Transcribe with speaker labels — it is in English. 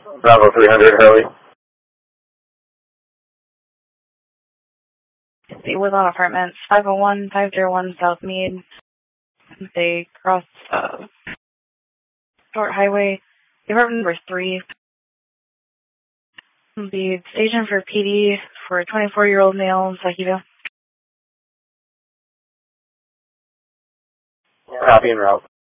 Speaker 1: Bravo 300, Hurley.
Speaker 2: The Woodlawn Apartments, 501 South Mead. They cross Short Highway. The apartment number 3. The station for PD for a 24-year-old male in Sahiba.
Speaker 1: Copy en route.